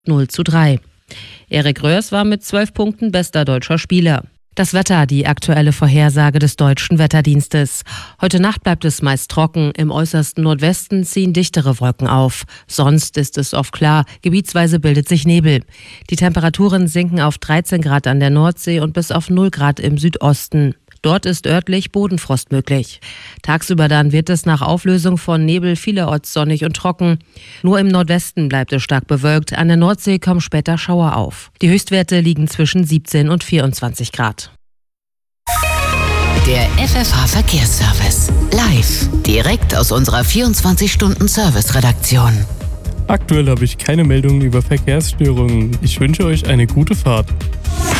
0:3. Erik Röhrs war mit 12 Punkten bester deutscher Spieler. Das Wetter, die aktuelle Vorhersage des Deutschen Wetterdienstes. Heute Nacht bleibt es meist trocken, im äußersten Nordwesten ziehen dichtere Wolken auf. Sonst ist es oft klar, gebietsweise bildet sich Nebel. Die Temperaturen sinken auf 13 Grad an der Nordsee und bis auf 0 Grad im Südosten. Dort ist örtlich Bodenfrost möglich. Tagsüber dann wird es nach Auflösung von Nebel vielerorts sonnig und trocken. Nur im Nordwesten bleibt es stark bewölkt. An der Nordsee kommen später Schauer auf. Die Höchstwerte liegen zwischen 17 und 24 Grad. Der FFH-Verkehrsservice. Live. Direkt aus unserer 24-Stunden-Service-Redaktion. Aktuell habe ich keine Meldungen über Verkehrsstörungen. Ich wünsche euch eine gute Fahrt.